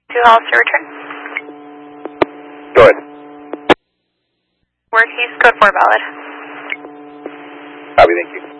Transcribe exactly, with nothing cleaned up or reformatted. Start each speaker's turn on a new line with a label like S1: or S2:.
S1: Two halls to return.
S2: Go ahead.
S1: Work East, code four valid.
S2: Copy, thank you.